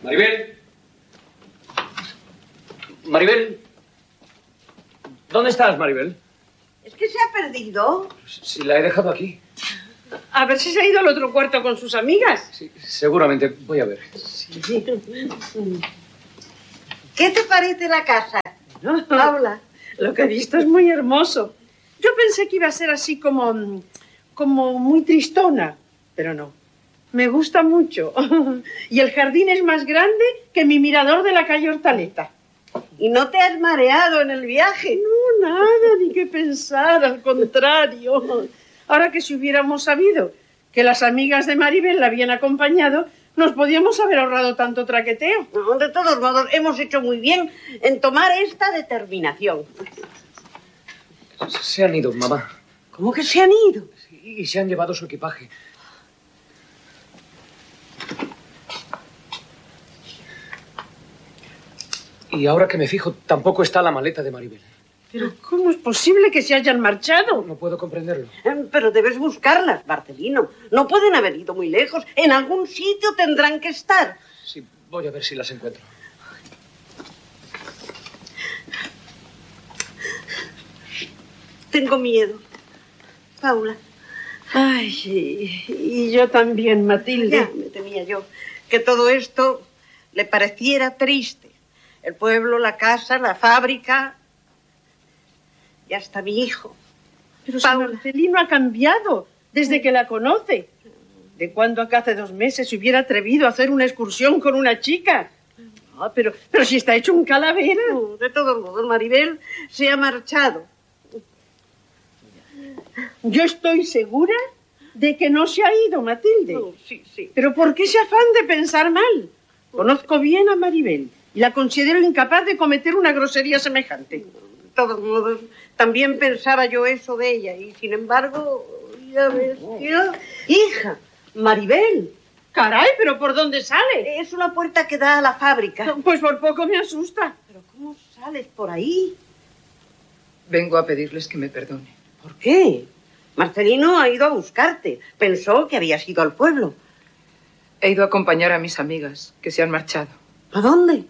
Maribel. Maribel. ¿Dónde estás, Maribel? ¿Es que se ha perdido? Si la he dejado aquí. A ver si se ha ido al otro cuarto con sus amigas. Sí, seguramente. Voy a ver. Sí. ¿Qué te parece la casa? No, Paula. Lo que he visto es muy hermoso. Yo pensé que iba a ser así como muy tristona, pero no. Me gusta mucho. Y el jardín es más grande que mi mirador de la calle Hortaleta. ¿Y no te has mareado en el viaje? No, nada, ni qué pensar, al contrario. Ahora que si hubiéramos sabido que las amigas de Maribel la habían acompañado, nos podíamos haber ahorrado tanto traqueteo. No, de todos modos, hemos hecho muy bien en tomar esta determinación. Se han ido, mamá. ¿Cómo que se han ido? Sí, y se han llevado su equipaje. Y ahora que me fijo, tampoco está la maleta de Maribel. ¿Pero cómo es posible que se hayan marchado? No puedo comprenderlo. Pero debes buscarlas, Marcelino. No pueden haber ido muy lejos. En algún sitio tendrán que estar. Sí, voy a ver si las encuentro. Tengo miedo, Paula. Ay, y yo también, Matilde. Ya me temía yo que todo esto le pareciera triste. El pueblo, la casa, la fábrica y hasta mi hijo. Pero si Marcelino ha cambiado desde que la conoce. ¿De cuándo acá hace 2 meses se hubiera atrevido a hacer una excursión con una chica? No, pero si está hecho un calavera. No, de todos modos, Maribel se ha marchado. Yo estoy segura de que no se ha ido, Matilde. Oh, sí. ¿Pero por qué ese afán de pensar mal? Conozco bien a Maribel y la considero incapaz de cometer una grosería semejante. De todos modos, también pensaba yo eso de ella y, sin embargo, ya ves... Hija, Maribel. Caray, ¿pero por dónde sale? Es una puerta que da a la fábrica. Pues por poco me asusta. ¿Pero cómo sales por ahí? Vengo a pedirles que me perdonen. ¿Por qué? Marcelino ha ido a buscarte. Pensó que habías ido al pueblo. He ido a acompañar a mis amigas, que se han marchado. ¿A dónde?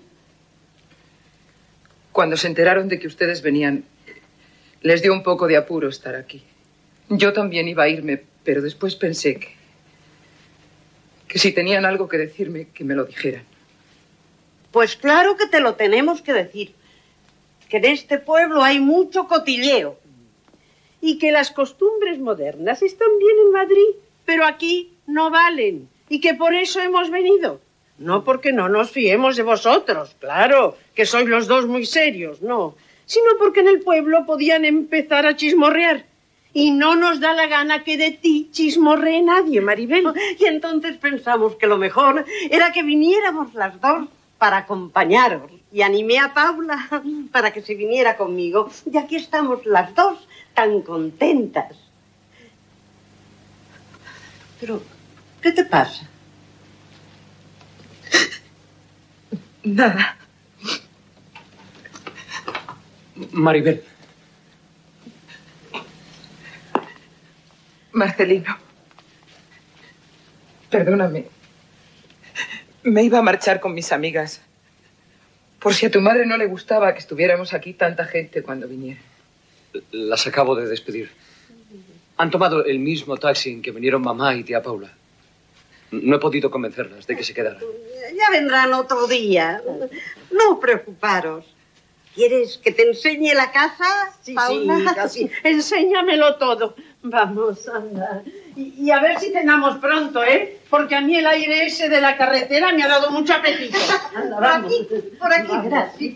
Cuando se enteraron de que ustedes venían, les dio un poco de apuro estar aquí. Yo también iba a irme, pero después pensé que si tenían algo que decirme, que me lo dijeran. Pues claro que te lo tenemos que decir. Que en este pueblo hay mucho cotilleo. Y que las costumbres modernas están bien en Madrid, pero aquí no valen. Y que por eso hemos venido. No porque no nos fiemos de vosotros, claro, que sois los dos muy serios, no. Sino porque en el pueblo podían empezar a chismorrear. Y no nos da la gana que de ti chismorree nadie, Maribel. Y entonces pensamos que lo mejor era que viniéramos las dos para acompañaros. Y animé a Paula para que se viniera conmigo. Y aquí estamos las dos tan contentas. Pero, ¿qué te pasa? Nada. Maribel. Marcelino. Perdóname. Me iba a marchar con mis amigas. Por si a tu madre no le gustaba que estuviéramos aquí tanta gente cuando viniera. Las acabo de despedir. Han tomado el mismo taxi en que vinieron mamá y tía Paula. No he podido convencerlas de que se quedaran. Ya vendrán otro día. No preocuparos. ¿Quieres que te enseñe la casa, Paula? Sí. Enséñamelo todo. Vamos, anda. Y a ver si cenamos pronto, ¿eh? Porque a mí el aire ese de la carretera me ha dado mucho apetito. Anda, vamos. Por aquí, gracias.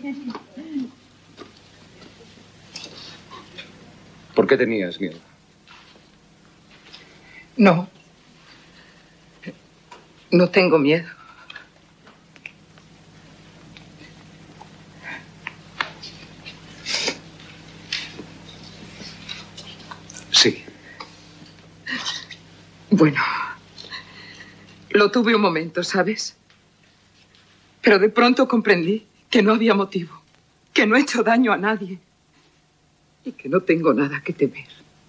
¿Por qué tenías miedo? No. No tengo miedo. Sí. Bueno, lo tuve un momento, ¿sabes? Pero de pronto comprendí que no había motivo, que no he hecho daño a nadie y que no tengo nada que temer.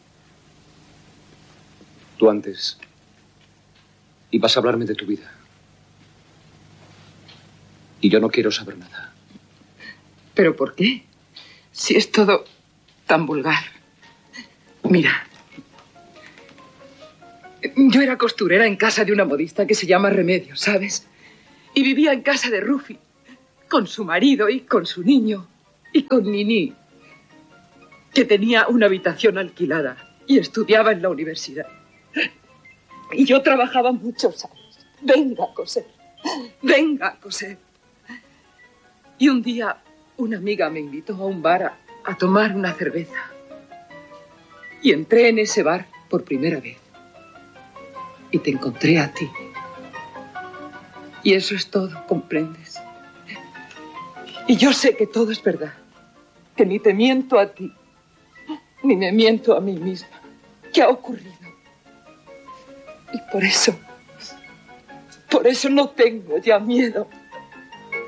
Tú antes ibas a hablarme de tu vida. Y yo no quiero saber nada. ¿Pero por qué? Si es todo tan vulgar. Mira, yo era costurera en casa de una modista que se llama Remedios, ¿sabes? Y vivía en casa de Rufi, con su marido y con su niño, y con Nini, que tenía una habitación alquilada y estudiaba en la universidad. Y yo trabajaba mucho, ¿sabes? Venga a coser, venga a coser. Y un día una amiga me invitó a un bar a tomar una cerveza. Y entré en ese bar por primera vez. Y te encontré a ti. Y eso es todo, ¿comprendes? Y yo sé que todo es verdad. Que ni te miento a ti, ni me miento a mí misma. ¿Qué ha ocurrido? Y por eso no tengo ya miedo.